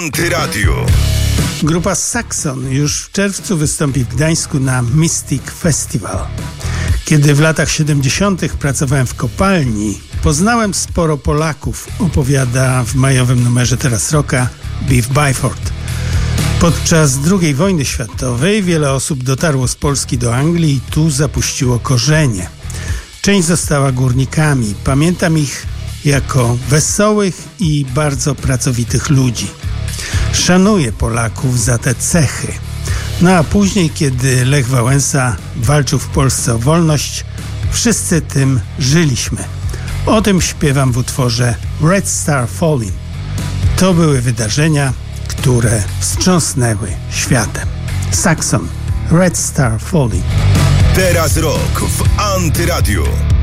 Antyradio. Grupa Saxon już w czerwcu wystąpi w Gdańsku na Mystic Festival. Kiedy w latach 70. pracowałem w kopalni, poznałem sporo Polaków, opowiada w majowym numerze Teraz Rocka Beef Byford. Podczas II wojny światowej wiele osób dotarło z Polski do Anglii i tu zapuściło korzenie. Część została górnikami. Pamiętam ich jako wesołych i bardzo pracowitych ludzi. Szanuję Polaków za te cechy. No a później, kiedy Lech Wałęsa walczył w Polsce o wolność, wszyscy tym żyliśmy. O tym śpiewam w utworze Red Star Falling. To były wydarzenia, które wstrząsnęły światem. Saxon, Red Star Falling. Teraz Rock w Antyradio.